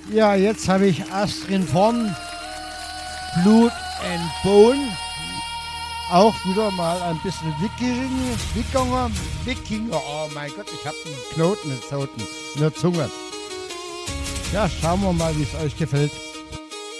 Ja, jetzt habe ich Astrid Vorn, Blood and Bone. Auch wieder mal ein bisschen Wikinger. Oh mein Gott, ich habe einen Knoten in der Zunge. Ja, schauen wir mal, wie es euch gefällt.